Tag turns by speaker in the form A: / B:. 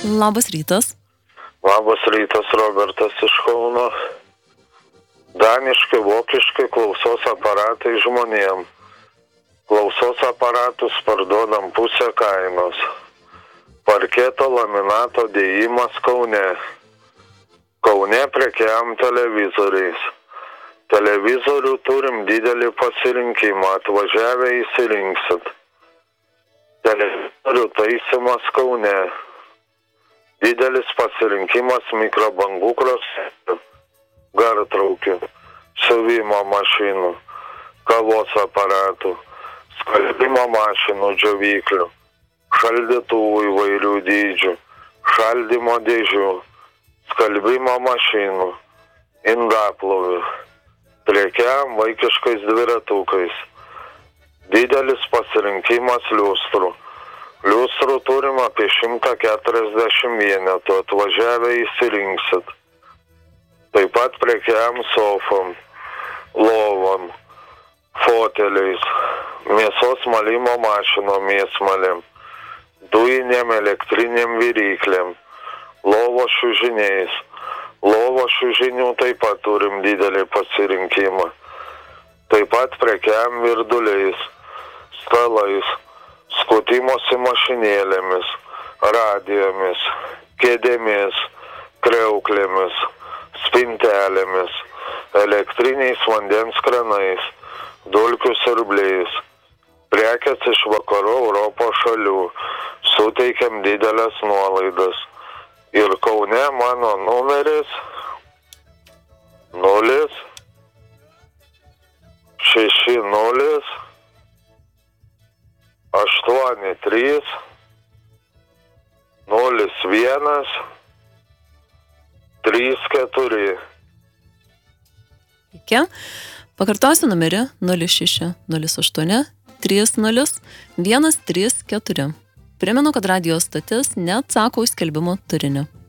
A: Labas rytas.
B: Labas rytas, Robertas iš Kauno. Daniški, vokiški klausos aparatai žmonėm. Klausos aparatus parduodam pusę kainos. Parketo laminato dėjimas Kaune. Kaune prekiam televizoriais. Televizorių turim didelį pasirinkimą, atvažiavę įsirinksit. Televizorių taisymas Kaune. Didelis pasirinkimas mikrobangų kroselių, gartraukių, siuvimo mašinų, kavos aparatų, skalbimo mašinų džiovyklių, šaldytuvų įvairių dydžių, šaldymo dėžių, skalbimo mašinų, indaplovių, prekiam vaikiškais dviratukais. Didelis pasirinkimas liustrų. Liustrų turim apie 140 vienetų, atvažiavę įsirinksit. Taip pat prekiam sofom, lovom, foteliais, mėsos malimo mašinom mėsmalėm, dujinėm elektrinėm viryklėm, lovos šiužiniais. Lovos šiužinių taip pat turim didelį pasirinkimą. Taip pat prekiam virduliais, stalais, skutimosi mašinėlėmis, radijomis, kėdėmis, kriauklėmis, spintelėmis, elektriniais vandens kranais, dulkių siurbliais. Prekės iš vakarų Europos šalių, suteikiam didelės nuolaidas. Ir Kaune mano numeris 060 83 01 34.
A: Iki. Pakartosiu numerį 0608 30 134. Primenu, kad radijo stotis neatsako už skelbimo turinį.